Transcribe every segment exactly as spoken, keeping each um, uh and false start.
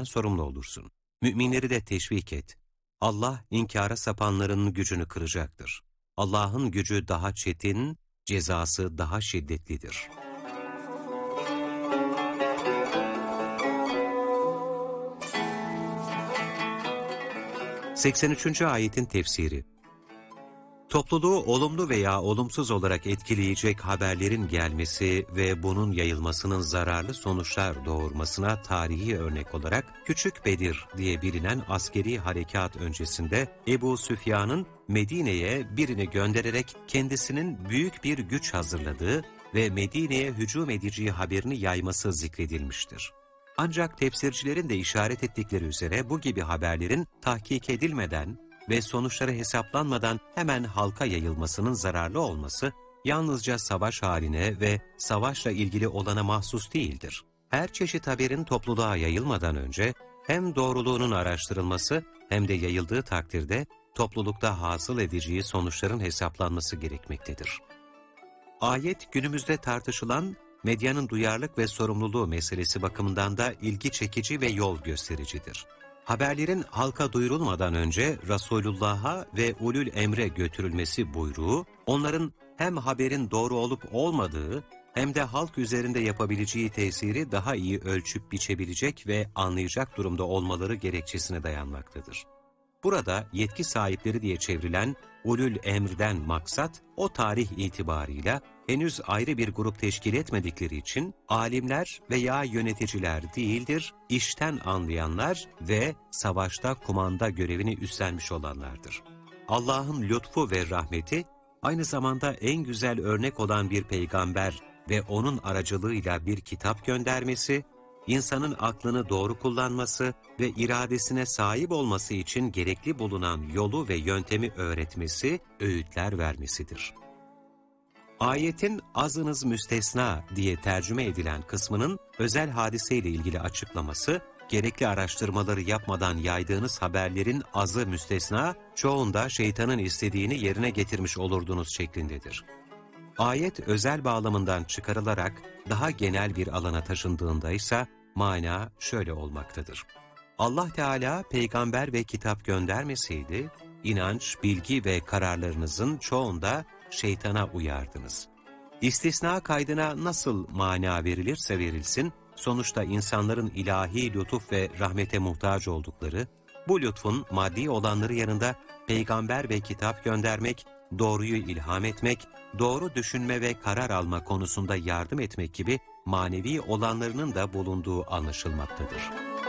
sorumlu olursun. Müminleri de teşvik et. Allah inkara sapanların gücünü kıracaktır. Allah'ın gücü daha çetin, cezası daha şiddetlidir. seksen üçüncü ayetin tefsiri. Topluluğu olumlu veya olumsuz olarak etkileyecek haberlerin gelmesi ve bunun yayılmasının zararlı sonuçlar doğurmasına tarihi örnek olarak Küçük Bedir diye bilinen askeri harekat öncesinde Ebu Süfyan'ın Medine'ye birini göndererek kendisinin büyük bir güç hazırladığı ve Medine'ye hücum edeceği haberini yayması zikredilmiştir. Ancak tefsircilerin de işaret ettikleri üzere bu gibi haberlerin tahkik edilmeden ve sonuçları hesaplanmadan hemen halka yayılmasının zararlı olması, yalnızca savaş haline ve savaşla ilgili olana mahsus değildir. Her çeşit haberin topluluğa yayılmadan önce hem doğruluğunun araştırılması hem de yayıldığı takdirde toplulukta hasıl edeceği sonuçların hesaplanması gerekmektedir. Ayet günümüzde tartışılan medyanın duyarlılık ve sorumluluğu meselesi bakımından da ilgi çekici ve yol göstericidir. Haberlerin halka duyurulmadan önce Resulullah'a ve ulul emre götürülmesi buyruğu, onların hem haberin doğru olup olmadığı hem de halk üzerinde yapabileceği tesiri daha iyi ölçüp biçebilecek ve anlayacak durumda olmaları gerekçesine dayanmaktadır. Burada yetki sahipleri diye çevrilen ulul emrden maksat, o tarih itibarıyla henüz ayrı bir grup teşkil etmedikleri için alimler veya yöneticiler değildir, işten anlayanlar ve savaşta kumanda görevini üstlenmiş olanlardır. Allah'ın lütfu ve rahmeti, aynı zamanda en güzel örnek olan bir peygamber ve onun aracılığıyla bir kitap göndermesi, insanın aklını doğru kullanması ve iradesine sahip olması için gerekli bulunan yolu ve yöntemi öğretmesi, öğütler vermesidir. Ayetin azınız müstesna diye tercüme edilen kısmının özel hadiseyle ilgili açıklaması, gerekli araştırmaları yapmadan yaydığınız haberlerin azı müstesna, çoğunda şeytanın istediğini yerine getirmiş olurdunuz şeklindedir. Ayet özel bağlamından çıkarılarak daha genel bir alana taşındığında ise mana şöyle olmaktadır. Allah Teala peygamber ve kitap göndermeseydi, inanç, bilgi ve kararlarınızın çoğunda şeytana uyardınız. İstisna kaydına nasıl mana verilirse verilsin, sonuçta insanların ilahi lütuf ve rahmete muhtaç oldukları, bu lütfun maddi olanları yanında peygamber ve kitap göndermek, doğruyu ilham etmek, doğru düşünme ve karar alma konusunda yardım etmek gibi manevi olanlarının da bulunduğu anlaşılmaktadır.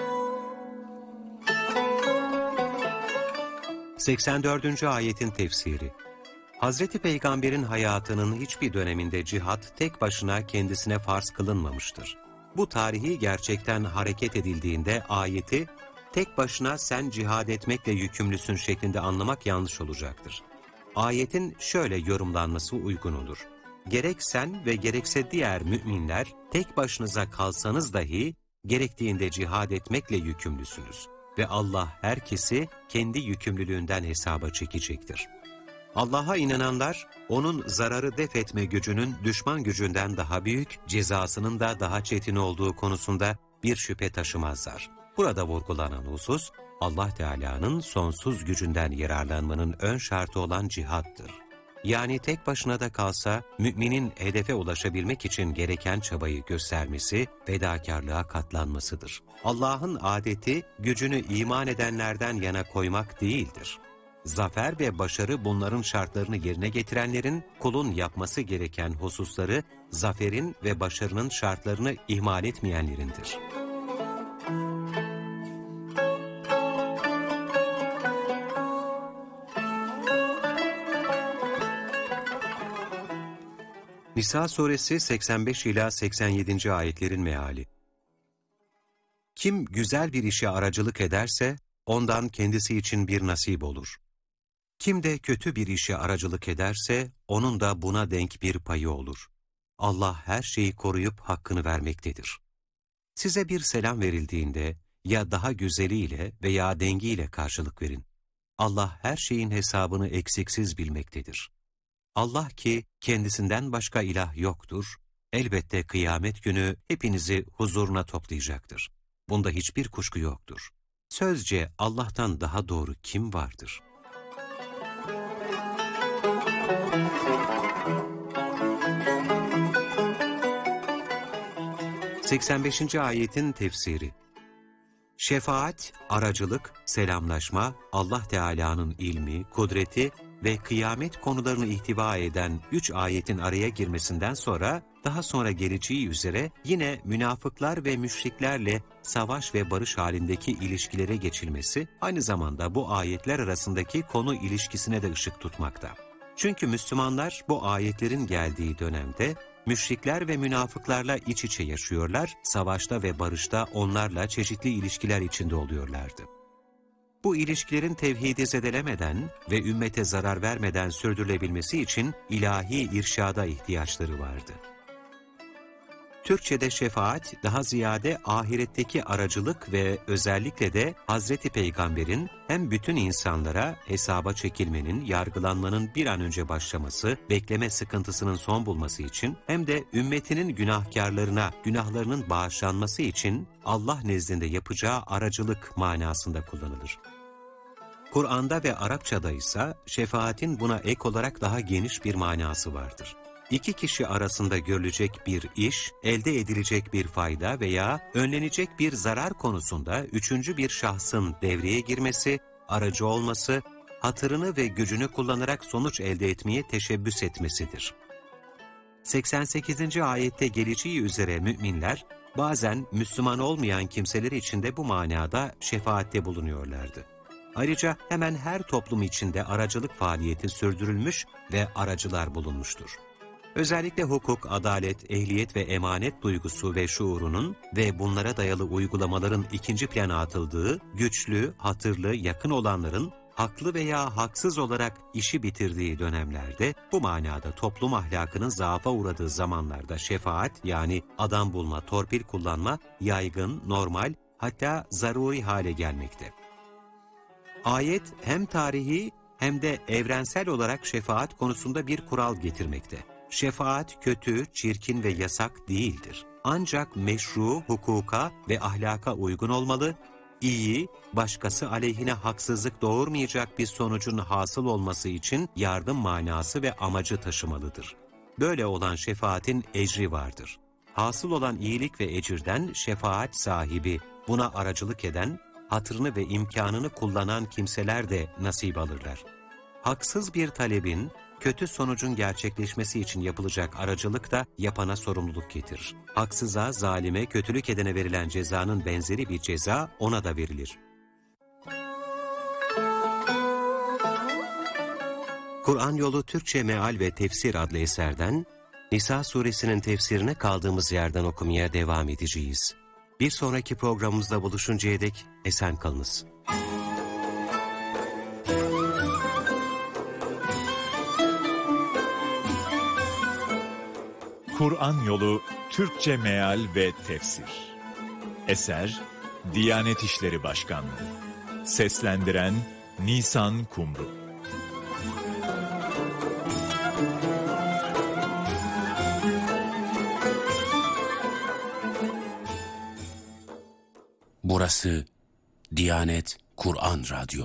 seksen dördüncü ayetin tefsiri. Hazreti Peygamber'in hayatının hiçbir döneminde cihat tek başına kendisine farz kılınmamıştır. Bu tarihi gerçekten hareket edildiğinde ayeti, tek başına sen cihad etmekle yükümlüsün şeklinde anlamak yanlış olacaktır. Ayetin şöyle yorumlanması uygun olur. Gerek sen ve gerekse diğer müminler tek başınıza kalsanız dahi gerektiğinde cihad etmekle yükümlüsünüz ve Allah herkesi kendi yükümlülüğünden hesaba çekecektir. Allah'a inananlar, onun zararı def etme gücünün düşman gücünden daha büyük, cezasının da daha çetin olduğu konusunda bir şüphe taşımazlar. Burada vurgulanan husus, Allah Teala'nın sonsuz gücünden yararlanmanın ön şartı olan cihattır. Yani tek başına da kalsa, müminin hedefe ulaşabilmek için gereken çabayı göstermesi, fedakarlığa katlanmasıdır. Allah'ın adeti, gücünü iman edenlerden yana koymak değildir. Zafer ve başarı bunların şartlarını yerine getirenlerin, kulun yapması gereken hususları, zaferin ve başarının şartlarını ihmal etmeyenlerindir. Nisa suresi seksen beş ila seksen yedinci ayetlerin meali. Kim güzel bir işe aracılık ederse, ondan kendisi için bir nasip olur. Kim de kötü bir işe aracılık ederse, onun da buna denk bir payı olur. Allah her şeyi koruyup hakkını vermektedir. Size bir selam verildiğinde, ya daha güzeliyle veya dengiyle karşılık verin. Allah her şeyin hesabını eksiksiz bilmektedir. Allah ki kendisinden başka ilah yoktur, elbette kıyamet günü hepinizi huzuruna toplayacaktır. Bunda hiçbir kuşku yoktur. Sözce Allah'tan daha doğru kim vardır? seksen beşinci ayetin tefsiri. Şefaat, aracılık, selamlaşma, Allah Teala'nın ilmi, kudreti ve kıyamet konularını ihtiva eden üç ayetin araya girmesinden sonra, daha sonra geleceği üzere yine münafıklar ve müşriklerle savaş ve barış halindeki ilişkilere geçilmesi, aynı zamanda bu ayetler arasındaki konu ilişkisine de ışık tutmakta. Çünkü Müslümanlar bu ayetlerin geldiği dönemde, müşrikler ve münafıklarla iç içe yaşıyorlar, savaşta ve barışta onlarla çeşitli ilişkiler içinde oluyorlardı. Bu ilişkilerin tevhidi zedelemeden ve ümmete zarar vermeden sürdürülebilmesi için ilahi irşada ihtiyaçları vardı. Türkçe'de şefaat daha ziyade ahiretteki aracılık ve özellikle de Hazreti Peygamber'in hem bütün insanlara hesaba çekilmenin, yargılanmanın bir an önce başlaması, bekleme sıkıntısının son bulması için hem de ümmetinin günahkarlarına günahlarının bağışlanması için Allah nezdinde yapacağı aracılık manasında kullanılır. Kur'an'da ve Arapça'da ise şefaatin buna ek olarak daha geniş bir manası vardır. İki kişi arasında görülecek bir iş, elde edilecek bir fayda veya önlenecek bir zarar konusunda üçüncü bir şahsın devreye girmesi, aracı olması, hatırını ve gücünü kullanarak sonuç elde etmeye teşebbüs etmesidir. seksen sekizinci ayette geleceği üzere müminler, bazen Müslüman olmayan kimseler için de bu manada şefaatte bulunuyorlardı. Ayrıca hemen her toplum içinde aracılık faaliyeti sürdürülmüş ve aracılar bulunmuştur. Özellikle hukuk, adalet, ehliyet ve emanet duygusu ve şuurunun ve bunlara dayalı uygulamaların ikinci plana atıldığı, güçlü, hatırlı, yakın olanların haklı veya haksız olarak işi bitirdiği dönemlerde, bu manada toplum ahlakının zaafa uğradığı zamanlarda şefaat yani adam bulma, torpil kullanma yaygın, normal, hatta zaruri hale gelmekte. Ayet hem tarihi hem de evrensel olarak şefaat konusunda bir kural getirmekte. Şefaat kötü, çirkin ve yasak değildir. Ancak meşru, hukuka ve ahlaka uygun olmalı, iyi, başkası aleyhine haksızlık doğurmayacak bir sonucun hasıl olması için yardım manası ve amacı taşımalıdır. Böyle olan şefaatin ecri vardır. Hasıl olan iyilik ve ecirden şefaat sahibi, buna aracılık eden, hatırını ve imkanını kullanan kimseler de nasip alırlar. Haksız bir talebin, kötü sonucun gerçekleşmesi için yapılacak aracılık da yapana sorumluluk getirir. Haksıza, zalime, kötülük edene verilen cezanın benzeri bir ceza ona da verilir. Kur'an Yolu Türkçe Meal ve Tefsir adlı eserden Nisa suresinin tefsirine kaldığımız yerden okumaya devam edeceğiz. Bir sonraki programımızda buluşuncaya dek esen kalınız. Kur'an Yolu Türkçe Meal ve Tefsir. Eser Diyanet İşleri Başkanlığı. Seslendiren Nisan Kumru. Burası Diyanet Kur'an Radyo.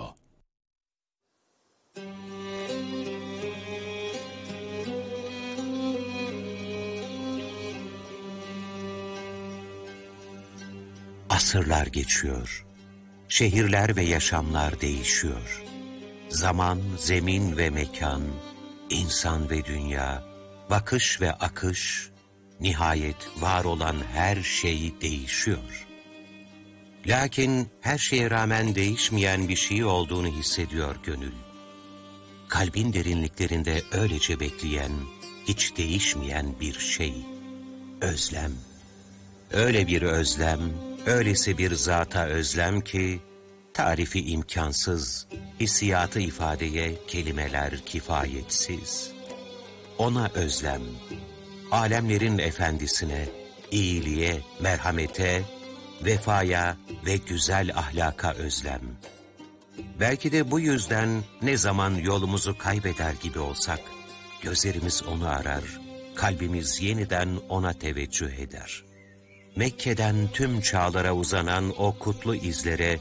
Asırlar geçiyor. Şehirler ve yaşamlar değişiyor. Zaman, zemin ve mekan, insan ve dünya, bakış ve akış, nihayet var olan her şey değişiyor. Lakin her şeye rağmen değişmeyen bir şey olduğunu hissediyor gönül. Kalbin derinliklerinde öylece bekleyen, hiç değişmeyen bir şey, özlem. Öyle bir özlem, öylesi bir zata özlem ki, tarifi imkansız, hissiyatı ifadeye kelimeler kifayetsiz. Ona özlem, alemlerin efendisine, iyiliğe, merhamete, vefaya ve güzel ahlaka özlem. Belki de bu yüzden ne zaman yolumuzu kaybeder gibi olsak, gözlerimiz onu arar, kalbimiz yeniden ona teveccüh eder. Mekke'den tüm çağlara uzanan o kutlu izlere